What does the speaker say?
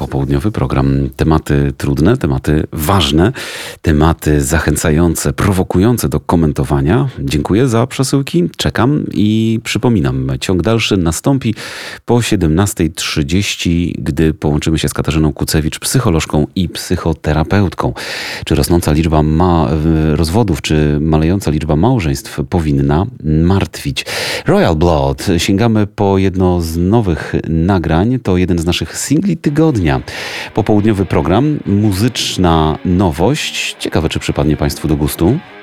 Popołudniowy program. Tematy trudne, tematy ważne, tematy zachęcające, prowokujące do komentowania. Dziękuję za przesyłki, czekam i przypominam, ciąg dalszy nastąpi po 17:30, gdy połączymy się z Katarzyną Kucewicz, psycholożką i psychoterapeutką. Czy rosnąca liczba rozwodów, czy malejąca liczba małżeństw powinna martwić? Royal Blood. Sięgamy po jedno z nowych nagrań. To jeden z naszych singli tygodnia. Popołudniowy program, muzyczna nowość. Ciekawe, czy przypadnie Państwu do gustu.